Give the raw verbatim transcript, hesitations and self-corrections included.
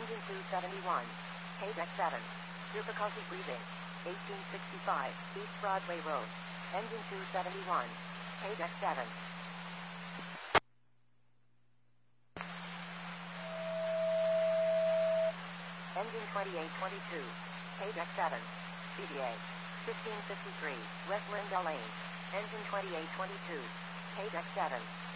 Engine two seventy-one. Page X seven. Difficulty breathing. eighteen sixty-five, East Broadway Road. Engine two seventy-one. Page X seven. Engine twenty-eight twenty-two. Page X seven. C D A. fifteen fifty-three, West Lindell Lane. Engine twenty-eight twenty-two. Page X seven.